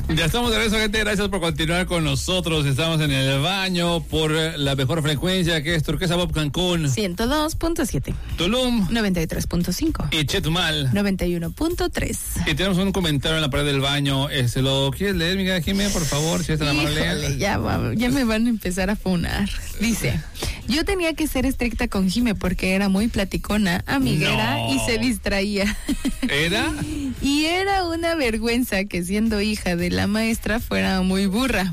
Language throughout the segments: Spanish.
Ya estamos de regreso, gente. Gracias por continuar con nosotros. Estamos en el baño por la mejor frecuencia, que es Turquesa Bob Cancún 102.7, Tulum 93.5 y Chetumal 91.3. Y tenemos un comentario en la pared del baño. ¿Lo quieres leer, Miguel Jiménez, por favor? Si es tan amable. Híjole, ya me van a empezar a funar. Dice: yo tenía que ser estricta con Jime porque era muy platicona, amiguera y se distraía. ¿Era? Y era una vergüenza que siendo hija de la maestra fuera muy burra.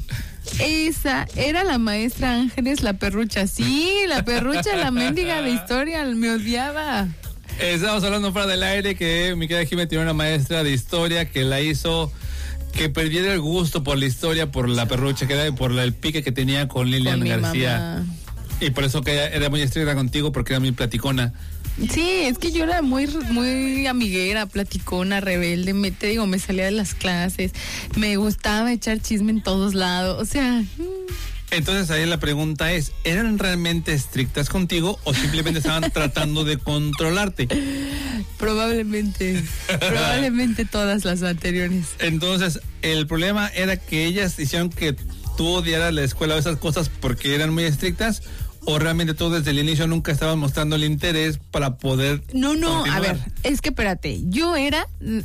Esa era la maestra Ángeles, la perrucha. Sí, la perrucha, la mendiga de historia, me odiaba. Estamos hablando fuera del aire que mi querida Jiménez tiene una maestra de historia que la hizo que perdiera el gusto por la historia, por la perrucha, que era por el pique que tenía con Lilian García. Mamá. Y por eso que era muy estricta contigo, porque era muy platicona. Sí, es que yo era muy amiguera, platicona, rebelde, me salía de las clases, me gustaba echar chisme en todos lados, o sea... Entonces ahí la pregunta es, ¿eran realmente estrictas contigo o simplemente estaban tratando de controlarte? Probablemente todas las anteriores. Entonces, el problema era que ellas hicieron que tú odiaras la escuela o esas cosas porque eran muy estrictas, o realmente tú desde el inicio nunca estabas mostrando el interés para poder continuar. A ver, es que espérate, yo era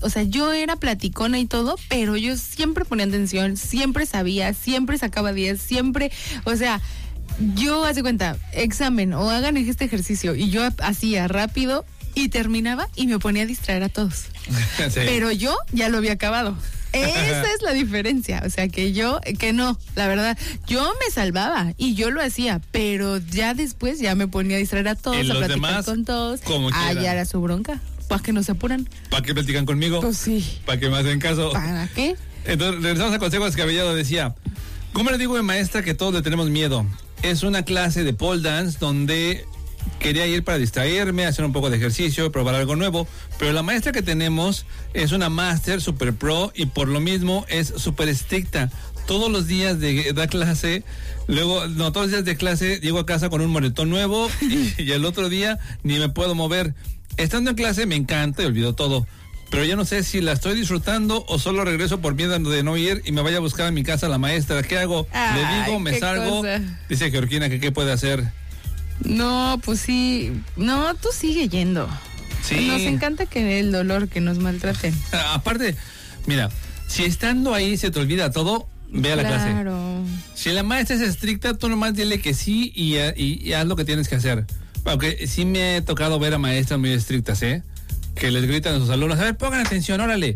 platicona y todo, pero yo siempre ponía atención, siempre sabía, siempre sacaba 10, siempre, o sea, yo, haz de cuenta, examen o hagan este ejercicio, y yo hacía rápido y terminaba y me ponía a distraer a todos. Sí. Pero yo ya lo había acabado. Esa es la diferencia, o sea, que no, la verdad, yo me salvaba y yo lo hacía, pero ya después ya me ponía a distraer a todos, a platicar demás, con todos. Ya era su bronca, para que no se apuran. ¿Para que platican conmigo? Pues sí. ¿Para que me hacen caso? ¿Para qué? Entonces, regresamos a Consejo Descabellado, decía, ¿cómo le digo a mi maestra que todos le tenemos miedo? Es una clase de pole dance donde quería ir para distraerme, hacer un poco de ejercicio, probar algo nuevo, pero la maestra que tenemos es una máster super pro y por lo mismo es súper estricta. Todos los días da clase, todos los días de clase llego a casa con un moretón nuevo y el otro día ni me puedo mover. Estando en clase me encanta y olvido todo, pero ya no sé si la estoy disfrutando o solo regreso por miedo de no ir y me vaya a buscar a mi casa la maestra. ¿Qué hago? Le digo, me salgo. Cosa. Dice Georgina que qué puede hacer. No, pues sí. No, tú sigue yendo. Sí. Nos encanta que el dolor, que nos maltraten. Aparte, mira, si estando ahí se te olvida todo, ve a la clase. Claro. Si la maestra es estricta, tú nomás dile que sí y haz lo que tienes que hacer. Aunque sí me he tocado ver a maestras muy estrictas, que les gritan a sus alumnos, a ver, pongan atención, órale.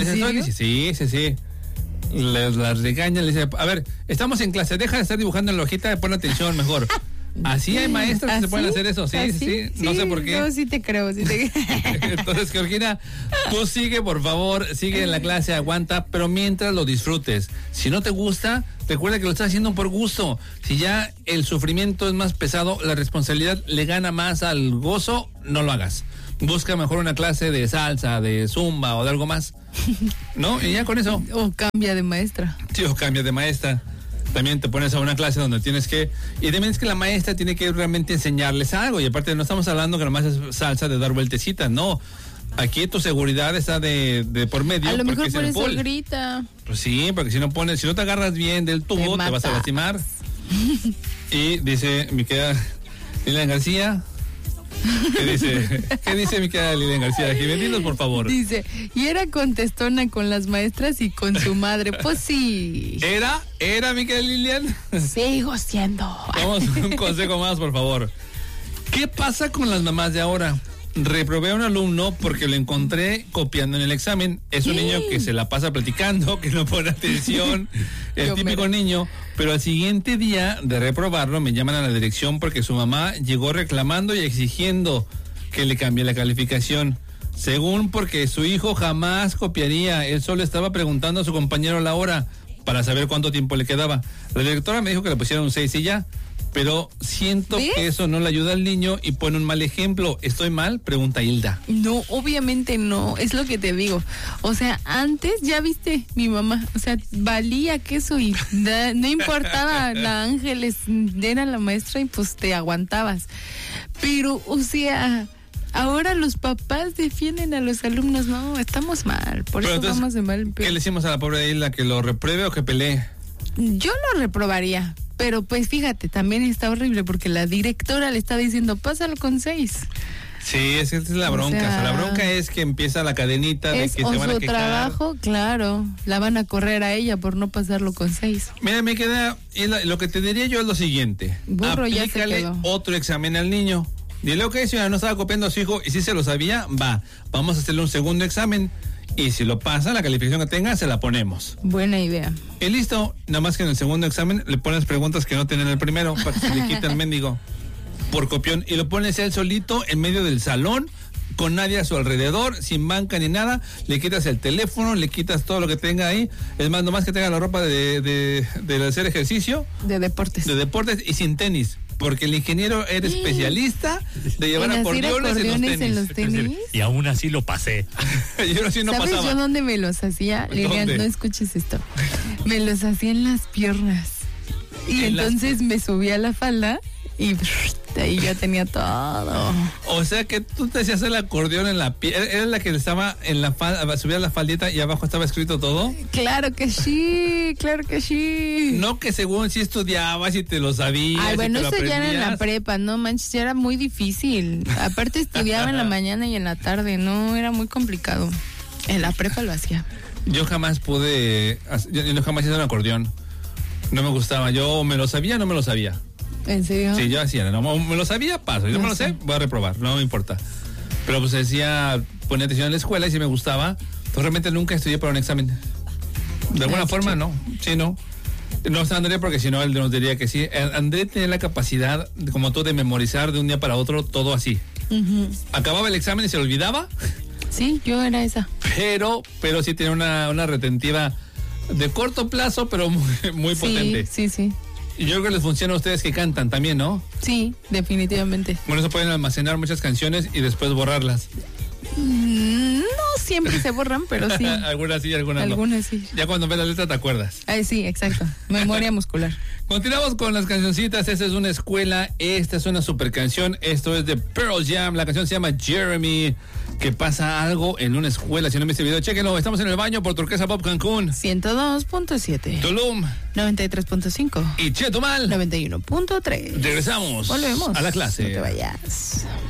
Sí. Las regañan, les dice, a ver, estamos en clase, deja de estar dibujando en la hojita, pon atención mejor. Así hay maestras que se pueden hacer eso, sí, no sé por qué. No, sí te creo. Entonces, Georgina, tú sigue, por favor, sigue en la clase, aguanta, pero mientras lo disfrutes. Si no te gusta, recuerda que lo estás haciendo por gusto. Si ya el sufrimiento es más pesado, la responsabilidad le gana más al gozo, no lo hagas. Busca mejor una clase de salsa, de zumba o de algo más, ¿no? Y ya con eso. O cambia de maestra. Sí, o cambia de maestra. También te pones a una clase donde tienes que... Y también es que la maestra tiene que realmente enseñarles algo. Y aparte no estamos hablando que nomás es salsa de dar vueltecitas, no. Aquí tu seguridad está de por medio. A lo mejor por eso grita. Pues sí, porque si no te agarras bien del tubo, te vas a lastimar. Y dice mi querida Lilian García... ¿Qué dice mi querida Lilian García? Jiménez, por favor. Dice, y era contestona con las maestras y con su madre. Pues sí. ¿Era mi querida Lilian? Sigo siendo. Vamos a un consejo más, por favor. ¿Qué pasa con las mamás de ahora? Reprobé a un alumno porque lo encontré copiando en el examen. Es un niño que se la pasa platicando, que no pone atención, el típico niño, pero al siguiente día de reprobarlo me llaman a la dirección porque su mamá llegó reclamando y exigiendo que le cambie la calificación. Según porque su hijo jamás copiaría, él solo estaba preguntando a su compañero la hora para saber cuánto tiempo le quedaba. La directora me dijo que le pusieron un 6 y ya. Pero siento que eso no le ayuda al niño y pone un mal ejemplo. ¿Estoy mal? Pregunta Hilda. No, obviamente no, es lo que te digo. O sea, antes, ya viste, mi mamá, o sea, valía queso y no importaba, la Ángeles era la maestra y pues te aguantabas. Pero, o sea, Ahora los papás defienden a los alumnos. No, estamos mal. Por Pero eso entonces, vamos de mal en ¿qué peor. le decimos a la pobre Isla? ¿Que lo repruebe o que pelee? Yo lo reprobaría. Pero pues fíjate, también está horrible porque la directora le está diciendo, pásalo con 6. Sí, esa es la bronca. sea, la bronca es que empieza la cadenita de Es que o se van a su quejar. trabajo, claro, la van a correr a ella por no pasarlo con 6. Mira, me queda, lo que te diría yo es lo siguiente. Burro ya se Aplícale quedó. otro examen al niño. Dile, ok, señora, no estaba copiando a su hijo y si se lo sabía, vamos a hacerle un segundo examen y si lo pasa, la calificación que tenga, se la ponemos. Buena idea. Y listo, nada más que en el segundo examen le pones preguntas que no tiene en el primero para que se le quite el mendigo por copión y lo pones él solito en medio del salón con nadie a su alrededor, sin banca ni nada, le quitas el teléfono, le quitas todo lo que tenga ahí, es más, nomás que tenga la ropa de hacer ejercicio, De deportes. de deportes y sin tenis, porque el ingeniero era especialista de llevar ¿En hacer acordeones en los tenis. tenis? Y aún así lo pasé. Yo así no ¿Sabes pasaba. yo dónde me los hacía? Lilian, ¿Dónde? no escuches esto. Me los hacía en las piernas. Y ¿En las entonces me subía a la falda y ahí ya tenía todo. O sea que tú te hacías el acordeón en la piel, era la que estaba en la falda, subía la faldita y abajo estaba escrito todo. Claro que sí, claro que sí. No que según si estudiabas y te lo sabías. Ay, bueno, y te lo eso ya era en la aprendías. prepa, no manches, ya era muy difícil. Aparte estudiaba en la mañana y en la tarde, no, era muy complicado. En la prepa lo hacía. Yo jamás pude, yo jamás hice un acordeón. No me gustaba, yo me lo sabía, no me lo sabía. ¿En serio? Sí, yo hacía, no me lo sabía, paso. Yo No me lo sé, voy a reprobar, no me importa. Pero pues decía, ponía atención en la escuela y si me gustaba, pues realmente nunca estudié para un examen. De alguna Ay, forma, qué no. Sí, no. No está André porque si no, él nos diría que sí. André tenía la capacidad, como tú, de memorizar de un día para otro todo así. Ujú. Acababa el examen y se lo olvidaba, Sí, yo era esa. pero sí tenía una retentiva de corto plazo, pero muy potente. Sí, sí, sí. Y yo creo que les funciona a ustedes que cantan también, ¿no? Sí, definitivamente. Bueno, eso pueden almacenar muchas canciones y después borrarlas. No siempre se borran, pero sí. Algunas sí, algunas no. Algunas sí. Ya cuando ves la letra te acuerdas. Ay, sí, exacto. Memoria muscular. Continuamos con las cancioncitas. Esta es una escuela, esta es una super canción. Esto es de Pearl Jam. La canción se llama Jeremy. Que pasa algo en una escuela. Si no me viste el video, chéquenlo. Estamos en el baño por Turquesa Pop Cancún, 102.7, Tulum 93.5, y Chetumal. 91.3. Regresamos Volvemos. a la clase. No te vayas.